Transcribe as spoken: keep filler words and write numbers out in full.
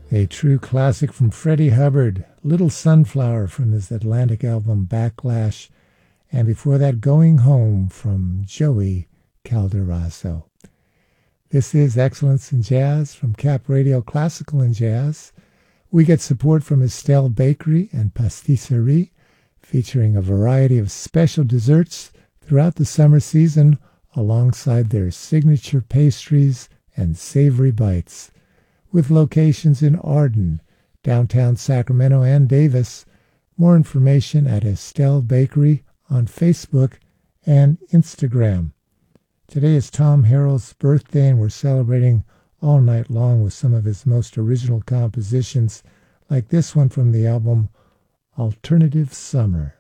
A true classic from Freddie Hubbard, Little Sunflower from his Atlantic album Backlash, and before that, Going Home from Joey Calderazzo. This is Excellence in Jazz from Cap Radio Classical and Jazz. We get support from Estelle Bakery and Pastisserie, featuring a variety of special desserts throughout the summer season alongside their signature pastries and savory bites. With locations in Arden, downtown Sacramento, and Davis. More information at Estelle Bakery on Facebook and Instagram. Today is Tom Harrell's birthday, and we're celebrating all night long with some of his most original compositions, like this one from the album Alternative Summer.